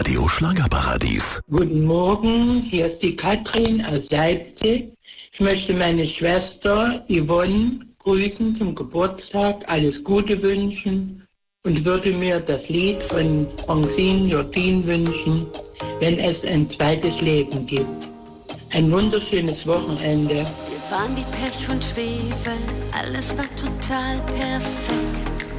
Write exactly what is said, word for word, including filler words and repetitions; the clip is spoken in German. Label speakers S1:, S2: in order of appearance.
S1: Radio Schlagerparadies.
S2: Guten Morgen, hier ist die Katrin aus Leipzig. Ich möchte meine Schwester Yvonne grüßen zum Geburtstag, alles Gute wünschen und würde mir das Lied von Francine Jordin wünschen, wenn es ein zweites Leben gibt. Ein wunderschönes Wochenende.
S3: Wir waren wie Pech und Schwefel, alles war total perfekt.